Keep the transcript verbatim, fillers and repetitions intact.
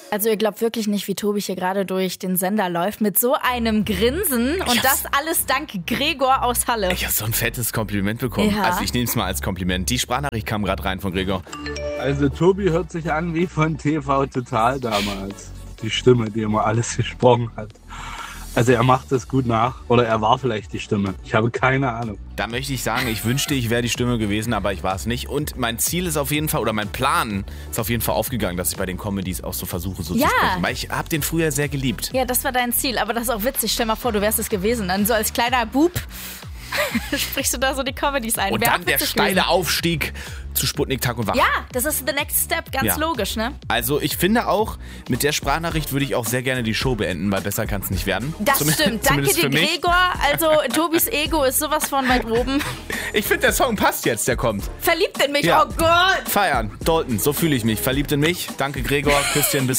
Also ihr glaubt wirklich nicht, wie Tobi hier gerade durch den Sender läuft mit so einem Grinsen und das alles dank Gregor aus Halle. Ich habe so ein fettes Kompliment bekommen. Ja. Also ich nehme es mal als Kompliment. Die Sprachnachricht kam gerade rein von Gregor. Also Tobi hört sich an wie von T V Total damals. Die Stimme, die immer alles gesprochen hat. Also er macht das gut nach. Oder er war vielleicht die Stimme. Ich habe keine Ahnung. Da möchte ich sagen, ich wünschte, ich wäre die Stimme gewesen, aber ich war es nicht. Und mein Ziel ist auf jeden Fall, oder mein Plan ist auf jeden Fall aufgegangen, dass ich bei den Comedies auch so versuche, so Ja. zu sprechen. Weil ich habe den früher sehr geliebt. Ja, das war dein Ziel, aber das ist auch witzig. Stell mal vor, du wärst es gewesen. Dann so als kleiner Bub sprichst du da so die Comedies ein. Und Wär dann auch der witzig steile gewesen. Aufstieg zu Sputnik Tag und Wach. Ja, das ist the next step, ganz Ja. logisch, ne? Also ich finde auch, mit der Sprachnachricht würde ich auch sehr gerne die Show beenden, weil besser kann es nicht werden. Das Zumindest- stimmt. Danke zumindest dir, für mich. Gregor. Also Tobis Ego ist sowas von weit oben. Ich finde, der Song passt jetzt, der kommt. Verliebt in mich, Ja. oh Gott. Feiern, Dalton, so fühle ich mich. Verliebt in mich. Danke Gregor, Küsschen, bis